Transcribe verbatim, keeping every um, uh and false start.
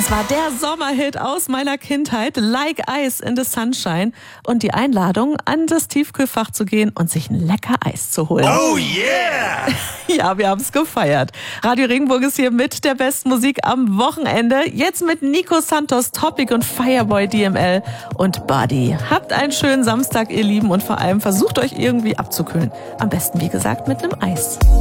Das war der Sommerhit aus meiner Kindheit, Like Ice in the Sunshine. Und die Einladung, an das Tiefkühlfach zu gehen und sich ein lecker Eis zu holen. Oh yeah! Ja, wir haben es gefeiert. Radio Regenbogen ist hier mit der besten Musik am Wochenende. Jetzt mit Nico Santos, Topic und Fireboy D M L und Buddy. Habt einen schönen Samstag, ihr Lieben, und vor allem versucht euch irgendwie abzukühlen. Am besten, wie gesagt, mit einem Eis.